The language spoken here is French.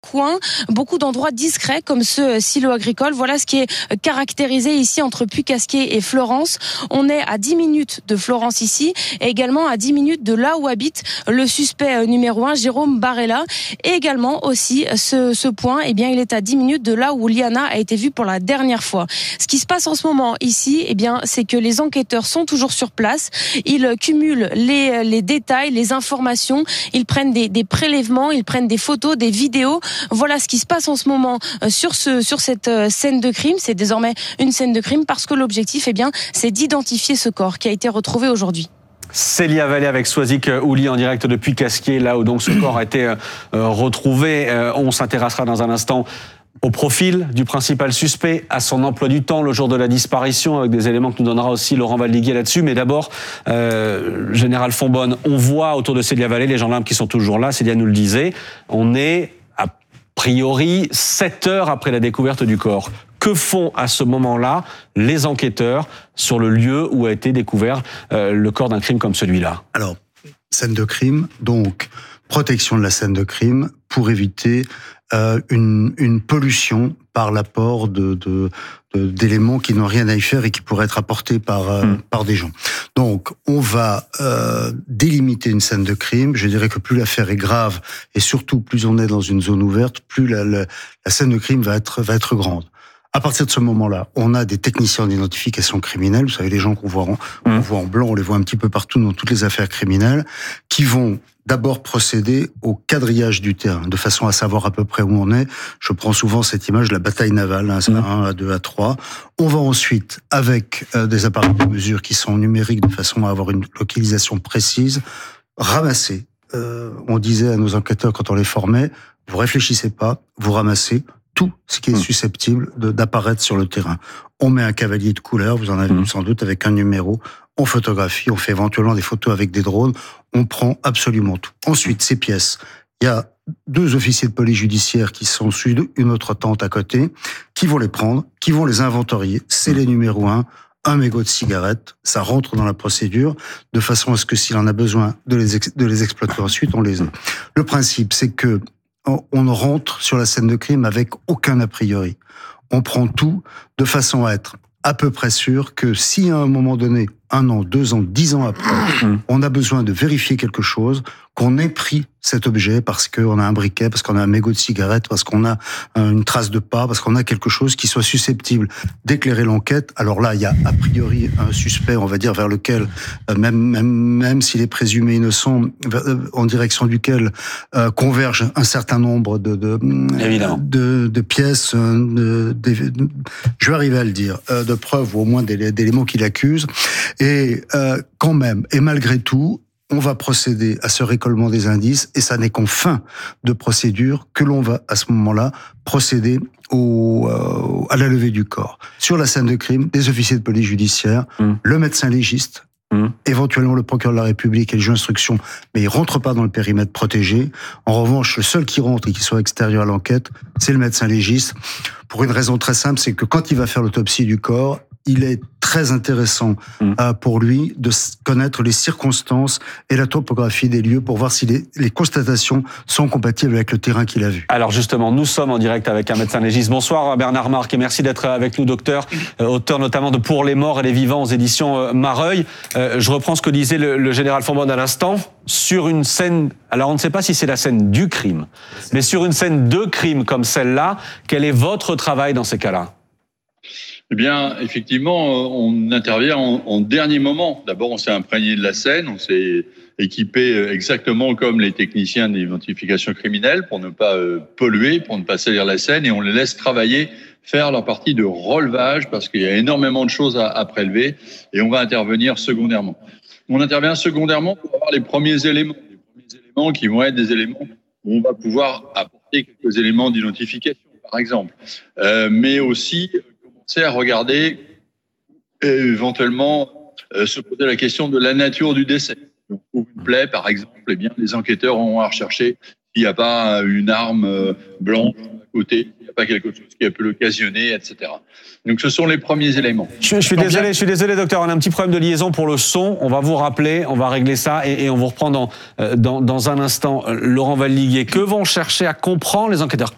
coins, beaucoup d'endroits discrets comme ce silo agricole. Voilà ce qui est caractérisé ici entre Puy-Casquier et Fleurance. On est à 10 minutes de Fleurance ici et également à 10 minutes de là où habite le suspect numéro 1, Jérôme Barella. Et également aussi ce point, eh bien, il est à 10 minutes de là où Liana a été vue pour la dernière fois. Ce qui se passe en ce moment ici, eh bien, c'est que les enquêteurs sont toujours sur place. Ils cumulent les détails, les informations. Ils prennent des prélèvements, ils prennent des photos, des vidéos. Voilà ce qui se passe en ce moment sur cette scène de crime. C'est désormais une scène de crime parce que l'objectif, eh bien, c'est d'identifier ce corps qui a été retrouvé aujourd'hui. Célia Vallée avec Swazik Ouli en direct depuis Casquier, là où donc ce corps a été retrouvé. On s'intéressera dans un instant au profil du principal suspect, à son emploi du temps le jour de la disparition, avec des éléments que nous donnera aussi Laurent Valdiguier là-dessus. Mais d'abord, Général Fonbonne, on voit autour de Célia Vallée les gendarmes qui sont toujours là. Célia nous le disait, on est a priori 7 heures après la découverte du corps. Que font à ce moment-là les enquêteurs sur le lieu où a été découvert le corps d'un crime comme celui-là? Alors, scène de crime, donc protection de la scène de crime pour éviter une pollution par l'apport d'éléments qui n'ont rien à y faire et qui pourraient être apportés par des gens. Donc, on va délimiter une scène de crime. Je dirais que plus l'affaire est grave et surtout plus on est dans une zone ouverte, plus la scène de crime va être grande. À partir de ce moment-là, on a des techniciens d'identification criminelle, vous savez, les gens qu'on voit en blanc, on les voit un petit peu partout dans toutes les affaires criminelles, qui vont d'abord procéder au quadrillage du terrain, de façon à savoir à peu près où on est. Je prends souvent cette image de la bataille navale, A1, A2, A3. On va ensuite, avec des appareils de mesure qui sont numériques, de façon à avoir une localisation précise, ramasser. On disait à nos enquêteurs quand on les formait, vous réfléchissez pas, vous ramassez tout ce qui est susceptible d'apparaître sur le terrain. On met un cavalier de couleur, vous en avez vu sans doute, avec un numéro, on photographie, on fait éventuellement des photos avec des drones, on prend absolument tout. Ensuite, ces pièces, il y a 2 officiers de police judiciaire qui sont sur une autre tente à côté, qui vont les prendre, qui vont les inventorier, c'est les numéros 1 mégot de cigarette, ça rentre dans la procédure, de façon à ce que s'il en a besoin de les exploiter ensuite, on les a. Le principe, c'est que on rentre sur la scène de crime avec aucun a priori. On prend tout de façon à être à peu près sûr que si à un moment donné, 1 an, 2 ans, 10 ans après, on a besoin de vérifier quelque chose, qu'on ait pris cet objet parce qu'on a un briquet, parce qu'on a un mégot de cigarette, parce qu'on a une trace de pas, parce qu'on a quelque chose qui soit susceptible d'éclairer l'enquête. Alors là, il y a a priori un suspect, on va dire, vers lequel, même s'il est présumé innocent, en direction duquel convergent un certain nombre de pièces, je vais arriver à le dire, de preuves ou au moins d'éléments qui l'accusent. Et quand même, et malgré tout, on va procéder à ce récollement des indices, et ça n'est qu'en fin de procédure que l'on va, à ce moment-là, procéder à la levée du corps. Sur la scène de crime, des officiers de police judiciaire, le médecin légiste, éventuellement le procureur de la République et le juge d'instruction, mais ils rentrent pas dans le périmètre protégé. En revanche, le seul qui rentre et qui soit extérieur à l'enquête, c'est le médecin légiste, pour une raison très simple, c'est que quand il va faire l'autopsie du corps, il est très intéressant pour lui de connaître les circonstances et la topographie des lieux pour voir si les constatations sont compatibles avec le terrain qu'il a vu. Alors justement, nous sommes en direct avec un médecin légiste. Bonsoir Bernard Marc et merci d'être avec nous, docteur, auteur notamment de Pour les morts et les vivants aux éditions Mareuil. Je reprends ce que disait le général Fonbonne à l'instant. Sur une scène, alors on ne sait pas si c'est la scène du crime, mais sur une scène de crime comme celle-là, quel est votre travail dans ces cas-là ? Eh bien, effectivement, on intervient en dernier moment. D'abord, on s'est imprégné de la scène, on s'est équipé exactement comme les techniciens d'identification criminelle pour ne pas polluer, pour ne pas salir la scène, et on les laisse travailler, faire leur partie de relevage parce qu'il y a énormément de choses à prélever, et on va intervenir secondairement. On intervient secondairement pour avoir les premiers éléments qui vont être des éléments où on va pouvoir apporter quelques éléments d'identification, par exemple, mais aussi à regarder et éventuellement se poser la question de la nature du décès. Donc, pour une plaie, par exemple, eh bien, les enquêteurs ont à rechercher s'il n'y a pas une arme blanche à côté, s'il n'y a pas quelque chose qui a pu l'occasionner, etc. Donc, ce sont les premiers éléments. Je suis désolé, docteur, on a un petit problème de liaison pour le son. On va vous rappeler, on va régler ça et on vous reprend dans un instant. Laurent Valdiguier, que vont chercher à comprendre les enquêteurs?